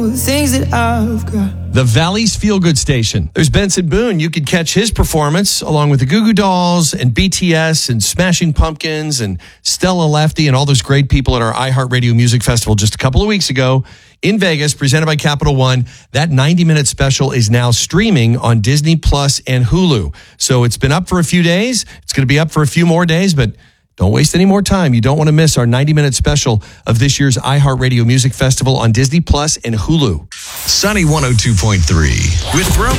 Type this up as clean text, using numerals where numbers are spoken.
The things that I've got. The Valley's Feel Good Station. There's Benson Boone. You could catch his performance along with the Goo Goo Dolls and BTS and Smashing Pumpkins and Stella Lefty and all those great people at our iHeartRadio Music Festival just a couple of weeks ago in Vegas, presented by Capital One. That 90-minute special is now streaming on Disney Plus and Hulu. So it's been up for a few days. It's going to be up for a few more days, but don't waste any more time. You don't want to miss our 90-minute special of this year's iHeartRadio Music Festival on Disney Plus and Hulu. Sunny 102.3 with Roku.